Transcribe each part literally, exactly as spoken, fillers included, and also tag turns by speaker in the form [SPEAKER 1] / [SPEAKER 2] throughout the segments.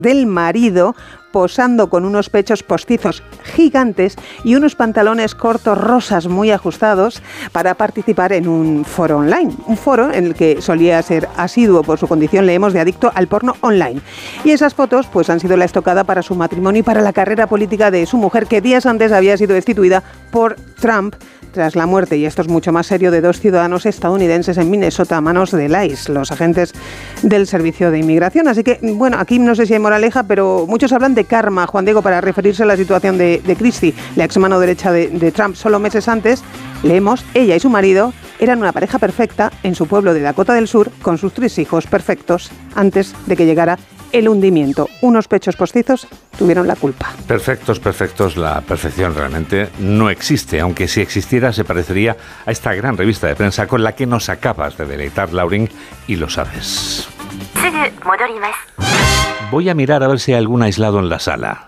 [SPEAKER 1] del marido, posando con unos pechos postizos gigantes y unos pantalones cortos rosas muy ajustados para participar en un foro online, un foro en el que solía ser asiduo por su condición, leemos, de adicto al porno online. Y esas fotos pues han sido la estocada para su matrimonio y para la carrera política de su mujer, que días antes había sido destituida por Trump tras la muerte, y esto es mucho más serio, de dos ciudadanos estadounidenses en Minnesota a manos del I C E, los agentes del Servicio de Inmigración. Así que, bueno, aquí no sé si hay moraleja, pero muchos hablan de karma, Juan Diego, para referirse a la situación de, de Christie, la ex mano derecha de, de Trump. Solo meses antes, leemos, ella y su marido eran una pareja perfecta en su pueblo de Dakota del Sur, con sus tres hijos perfectos, antes de que llegara el hundimiento. Unos pechos postizos tuvieron la culpa.
[SPEAKER 2] Perfectos, perfectos, la perfección realmente no existe, aunque si existiera se parecería a esta gran revista de prensa con la que nos acabas de deleitar, Lauren, y lo sabes. Voy a mirar a ver si hay algún aislado en la sala.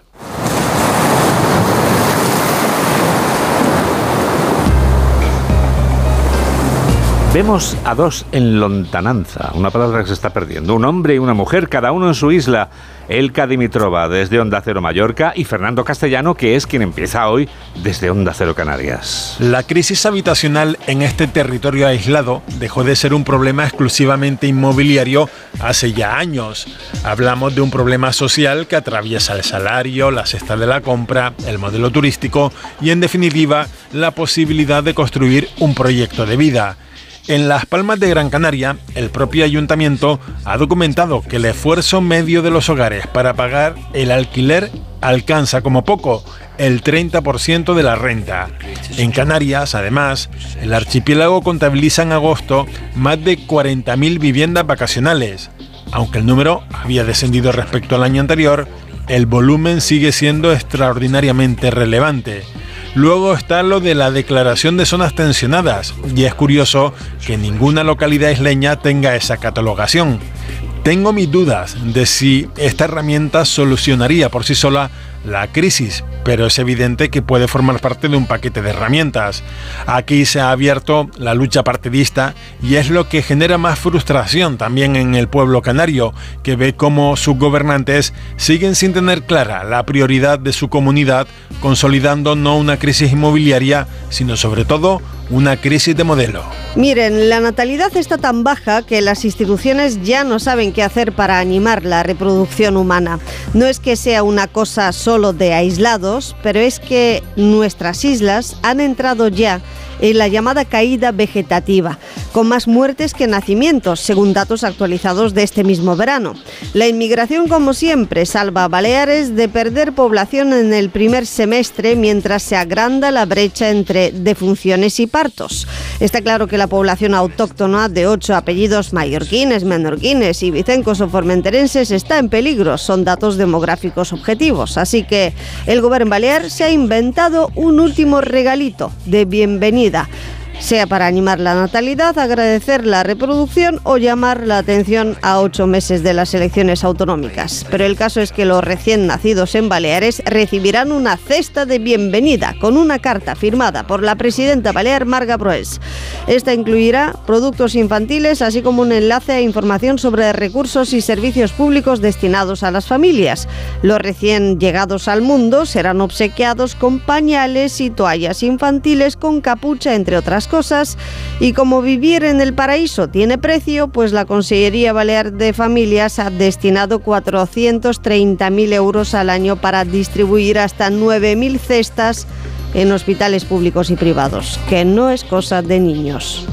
[SPEAKER 2] Vemos a dos en lontananza, una palabra que se está perdiendo. Un hombre y una mujer, cada uno en su isla. Elka Dimitrova desde Onda Cero Mallorca y Fernando Castellano, que es quien empieza hoy desde Onda Cero Canarias.
[SPEAKER 3] La crisis habitacional en este territorio aislado dejó de ser un problema exclusivamente inmobiliario hace ya años. Hablamos de un problema social que atraviesa el salario, la cesta de la compra, el modelo turístico y, en definitiva, la posibilidad de construir un proyecto de vida. En Las Palmas de Gran Canaria, el propio ayuntamiento ha documentado que el esfuerzo medio de los hogares para pagar el alquiler alcanza como poco el treinta por ciento de la renta. En Canarias, además, el archipiélago contabiliza en agosto más de cuarenta mil viviendas vacacionales. Aunque el número había descendido respecto al año anterior, el volumen sigue siendo extraordinariamente relevante. Luego está lo de la declaración de zonas tensionadas, y es curioso que ninguna localidad isleña tenga esa catalogación. Tengo mis dudas de si esta herramienta solucionaría por sí sola la crisis, pero es evidente que puede formar parte de un paquete de herramientas. Aquí se ha abierto la lucha partidista y es lo que genera más frustración también en el pueblo canario, que ve cómo sus gobernantes siguen sin tener clara la prioridad de su comunidad, consolidando no una crisis inmobiliaria, sino sobre todo una crisis de modelo.
[SPEAKER 4] Miren, la natalidad está tan baja que las instituciones ya no saben qué hacer para animar la reproducción humana. No es que sea una cosa solo de aislados, pero es que nuestras islas han entrado ya en la llamada caída vegetativa, con más muertes que nacimientos, según datos actualizados de este mismo verano. La inmigración, como siempre, salva a Baleares de perder población en el primer semestre, mientras se agranda la brecha entre defunciones y partos. Está claro que la población autóctona de ocho apellidos mallorquines, menorquines, ibicencos o formenterenses está en peligro. Son datos demográficos objetivos. Así que el Gobierno balear se ha inventado un último regalito de bienvenida, sea para animar la natalidad, agradecer la reproducción o llamar la atención a ocho meses de las elecciones autonómicas. Pero el caso es que los recién nacidos en Baleares recibirán una cesta de bienvenida con una carta firmada por la presidenta balear Marga Proes. Esta incluirá productos infantiles, así como un enlace a información sobre recursos y servicios públicos destinados a las familias. Los recién llegados al mundo serán obsequiados con pañales y toallas infantiles con capucha, entre otras cosas. cosas y como vivir en el paraíso tiene precio, pues la Consellería Balear de Familias ha destinado cuatrocientos treinta mil euros al año para distribuir hasta nueve mil cestas en hospitales públicos y privados, que no es cosa de niños.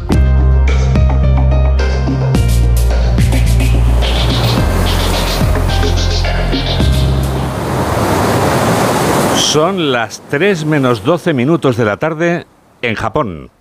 [SPEAKER 2] Son las tres menos doce minutos de la tarde en Japón.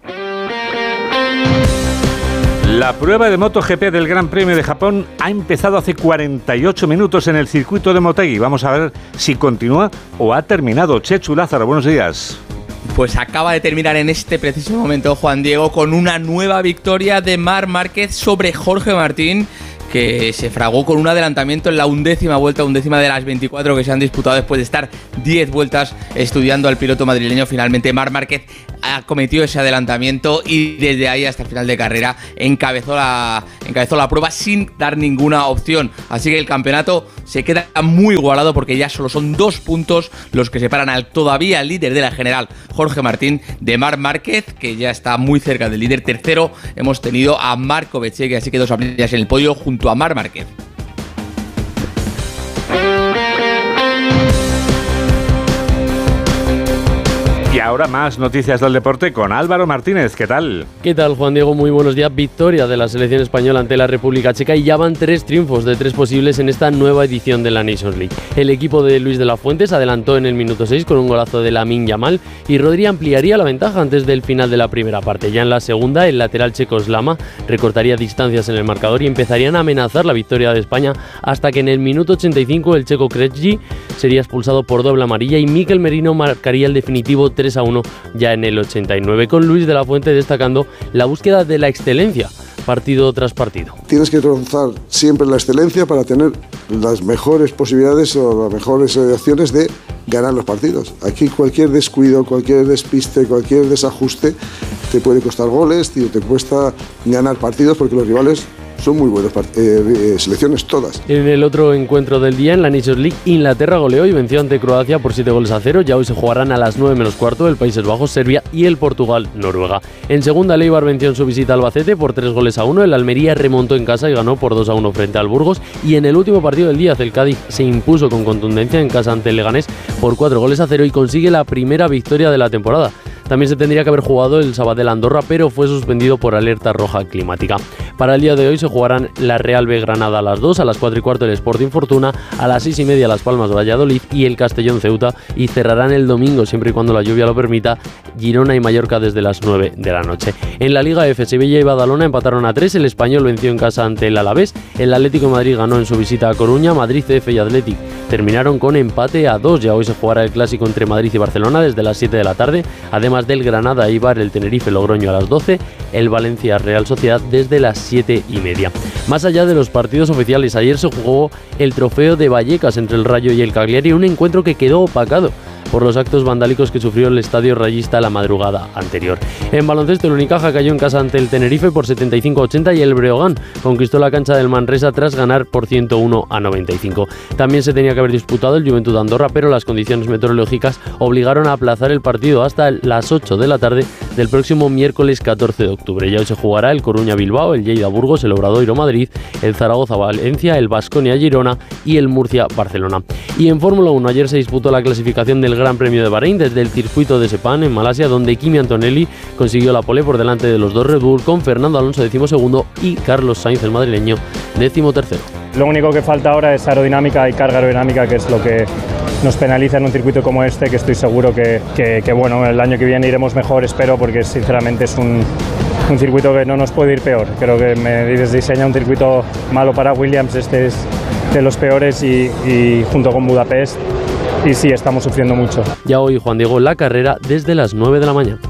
[SPEAKER 2] La prueba de MotoGP del Gran Premio de Japón ha empezado hace cuarenta y ocho minutos en el circuito de Motegi. Vamos a ver si continúa o ha terminado. Chechu Lázaro, buenos días.
[SPEAKER 5] Pues acaba de terminar en este preciso momento, Juan Diego, con una nueva victoria de Marc Márquez sobre Jorge Martín, que se fragó con un adelantamiento en la undécima vuelta, undécima de las veinticuatro que se han disputado después de estar diez vueltas estudiando al piloto madrileño. Finalmente Marc Márquez acometió ese adelantamiento y desde ahí hasta el final de carrera encabezó la, encabezó la prueba sin dar ninguna opción. Así que el campeonato se queda muy igualado porque ya solo son dos puntos los que separan al todavía líder de la general, Jorge Martín, de Marc Márquez, que ya está muy cerca del líder. Tercero hemos tenido a Marco Becchegui, así que dos aprendidas en el podio junto a Marc Márquez.
[SPEAKER 2] Y ahora más noticias del deporte con Álvaro Martínez. ¿Qué tal?
[SPEAKER 6] ¿Qué tal, Juan Diego? Muy buenos días. Victoria de la selección española ante la República Checa y ya van tres triunfos de tres posibles en esta nueva edición de la Nations League. El equipo de Luis de la Fuente se adelantó en el minuto seis con un golazo de Lamine Yamal y Rodri ampliaría la ventaja antes del final de la primera parte. Ya en la segunda, el lateral checo Slama recortaría distancias en el marcador y empezarían a amenazar la victoria de España hasta que en el minuto ochenta y cinco el checo Kretschy sería expulsado por doble amarilla y Mikel Merino marcaría el definitivo tres a uno ya en el ochenta y nueve, con Luis de la Fuente destacando la búsqueda de la excelencia partido tras partido.
[SPEAKER 7] Tienes que trazar siempre la excelencia para tener las mejores posibilidades o las mejores opciones de ganar los partidos. Aquí cualquier descuido, cualquier despiste, cualquier desajuste te puede costar goles, tío, te cuesta ganar partidos porque los rivales son muy buenas eh, selecciones todas.
[SPEAKER 6] En el otro encuentro del día, en la Nations League, Inglaterra goleó y venció ante Croacia por siete goles a cero. Ya hoy se jugarán a las nueve menos cuarto el Países Bajos, Serbia y el Portugal-Noruega. En segunda, el Eibar venció en su visita al Albacete por tres goles a uno. El Almería remontó en casa y ganó por dos a uno frente al Burgos. Y en el último partido del día, el Cádiz se impuso con contundencia en casa ante el Leganés por cuatro goles a cero y consigue la primera victoria de la temporada. También se tendría que haber jugado el Sabadell Andorra, pero fue suspendido por alerta roja climática. Para el día de hoy se jugarán la Real B Granada a las dos, a las cuatro y cuarto el Sporting Fortuna, a las seis y media Las Palmas Valladolid y el Castellón Ceuta, y cerrarán el domingo, siempre y cuando la lluvia lo permita, Girona y Mallorca desde las nueve de la noche. En la Liga F, Sevilla y Badalona empataron a tres, el Español venció en casa ante el Alavés, el Atlético de Madrid ganó en su visita a Coruña, Madrid C F y Athletic terminaron con empate a dos. Ya hoy se jugará el clásico entre Madrid y Barcelona desde las siete de la tarde, además del Granada Eibar, el Tenerife Logroño a las doce, el Valencia Real Sociedad desde las siete y media. Más allá de los partidos oficiales, ayer se jugó el trofeo de Vallecas entre el Rayo y el Cagliari, un encuentro que quedó opacado por los actos vandálicos que sufrió el estadio rayista la madrugada anterior. En baloncesto, el Unicaja cayó en casa ante el Tenerife por setenta y cinco a ochenta y el Breogán conquistó la cancha del Manresa tras ganar por ciento uno a noventa y cinco. También se tenía que haber disputado el Juventud Andorra, pero las condiciones meteorológicas obligaron a aplazar el partido hasta las ocho de la tarde del próximo miércoles catorce de octubre. Ya hoy se jugará el Coruña Bilbao, el Lleida Burgos, el Obradoiro Madrid, el Zaragoza Valencia, el Baskonia Girona y el Murcia Barcelona. Y en Fórmula uno, ayer se disputó la clasificación del Gran Premio de Bahrein desde el circuito de Sepang en Malasia, donde Kimi Antonelli consiguió la pole por delante de los dos Red Bull, con Fernando Alonso decimosegundo y Carlos Sainz, el madrileño, decimotercero.
[SPEAKER 8] Lo único que falta ahora es aerodinámica y carga aerodinámica, que es lo que nos penaliza en un circuito como este, que estoy seguro que, que, que bueno, el año que viene iremos mejor, espero, porque sinceramente es un, un circuito que no nos puede ir peor. Creo que me diseña un circuito malo para Williams, este es de los peores y, y junto con Budapest, y sí, estamos sufriendo mucho.
[SPEAKER 6] Ya hoy, Juan Diego, la carrera desde las nueve de la mañana.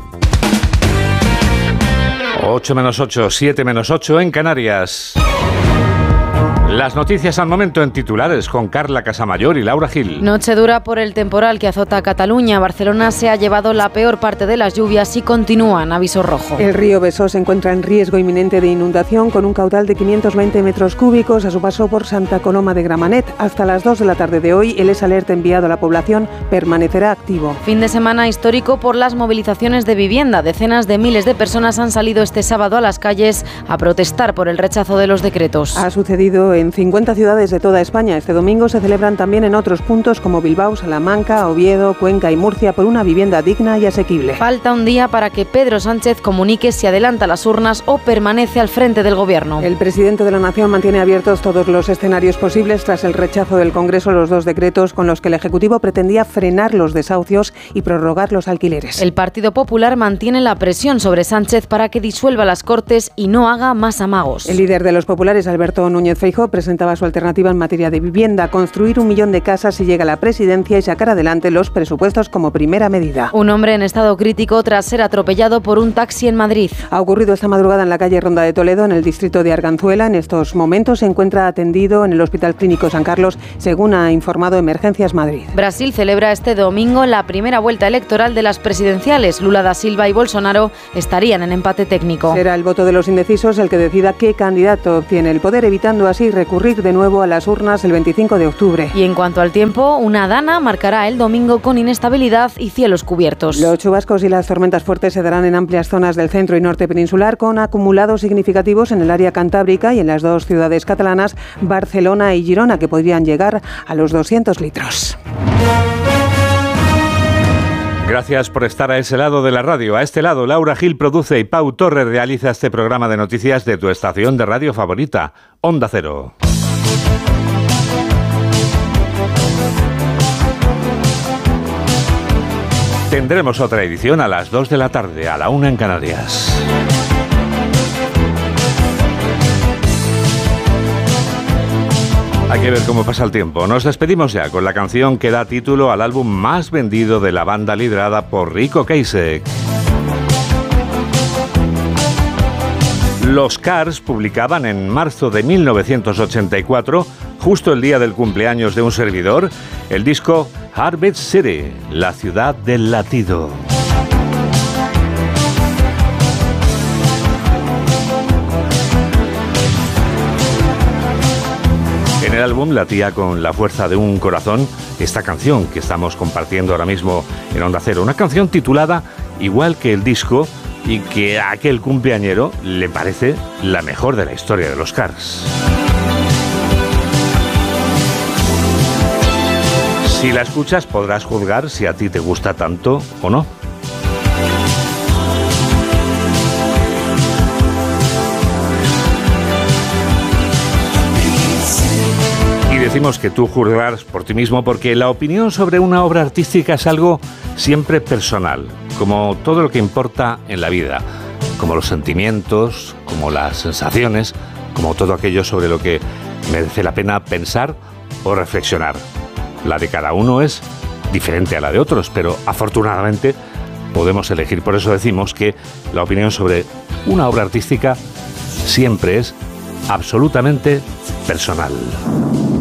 [SPEAKER 2] ocho menos ocho, siete menos ocho en Canarias. Las noticias al momento en titulares con Carla Casamayor y Laura Gil.
[SPEAKER 9] Noche dura por el temporal que azota a Cataluña. Barcelona se ha llevado la peor parte de las lluvias y continúan aviso rojo.
[SPEAKER 1] El río Besós se encuentra en riesgo inminente de inundación con un caudal de quinientos veinte metros cúbicos a su paso por Santa Coloma de Gramenet. Hasta las dos de la tarde de hoy, el esalerta enviado a la población permanecerá activo.
[SPEAKER 9] Fin de semana histórico por las movilizaciones de vivienda. Decenas de miles de personas han salido este sábado a las calles a protestar por el rechazo de los decretos.
[SPEAKER 1] Ha sucedido en cincuenta ciudades de toda España. Este domingo se celebran también en otros puntos como Bilbao, Salamanca, Oviedo, Cuenca y Murcia por una vivienda digna y asequible.
[SPEAKER 9] Falta un día para que Pedro Sánchez comunique si adelanta las urnas o permanece al frente del gobierno.
[SPEAKER 1] El presidente de la Nación mantiene abiertos todos los escenarios posibles tras el rechazo del Congreso a los dos decretos con los que el Ejecutivo pretendía frenar los desahucios y prorrogar los alquileres.
[SPEAKER 9] El Partido Popular mantiene la presión sobre Sánchez para que disuelva las Cortes y no haga más amagos.
[SPEAKER 1] El líder de los populares, Alberto Núñez Feijóo, Bolsonaro presentaba su alternativa en materia de vivienda, construir un millón de casas si llega a la presidencia y sacar adelante los presupuestos como primera medida.
[SPEAKER 9] Un hombre en estado crítico tras ser atropellado por un taxi en Madrid.
[SPEAKER 1] Ha ocurrido esta madrugada en la calle Ronda de Toledo, en el distrito de Arganzuela. En estos momentos se encuentra atendido en el Hospital Clínico San Carlos, según ha informado Emergencias Madrid.
[SPEAKER 9] Brasil celebra este domingo la primera vuelta electoral de las presidenciales. Lula da Silva y Bolsonaro estarían en empate técnico.
[SPEAKER 1] Será el voto de los indecisos el que decida qué candidato obtiene el poder, evitando así recurrir de nuevo a las urnas el veinticinco de octubre.
[SPEAKER 9] Y en cuanto al tiempo, una dana marcará el domingo con inestabilidad y cielos cubiertos.
[SPEAKER 1] Los chubascos y las tormentas fuertes se darán en amplias zonas del centro y norte peninsular, con acumulados significativos en el área cantábrica y en las dos ciudades catalanas, Barcelona y Girona, que podrían llegar a los doscientos litros.
[SPEAKER 2] Gracias por estar a ese lado de la radio. A este lado, Laura Gil produce y Pau Torres realiza este programa de noticias de tu estación de radio favorita, Onda Cero. Tendremos otra edición a las dos de la tarde, a la una en Canarias. Hay que ver cómo pasa el tiempo. Nos despedimos ya con la canción que da título al álbum más vendido de la banda liderada por Rico Ocasek. Los Cars publicaban en marzo de mil novecientos ochenta y cuatro, justo el día del cumpleaños de un servidor, el disco Heartbeat City, la ciudad del latido. En el álbum latía con la fuerza de un corazón esta canción que estamos compartiendo ahora mismo en Onda Cero. Una canción titulada igual que el disco y que a aquel cumpleañero le parece la mejor de la historia de los Cars. Si la escuchas podrás juzgar si a ti te gusta tanto o no. Decimos que tú juzgarás por ti mismo porque la opinión sobre una obra artística es algo siempre personal, como todo lo que importa en la vida, como los sentimientos, como las sensaciones, como todo aquello sobre lo que merece la pena pensar o reflexionar. La de cada uno es diferente a la de otros, pero afortunadamente podemos elegir. Por eso decimos que la opinión sobre una obra artística siempre es absolutamente personal.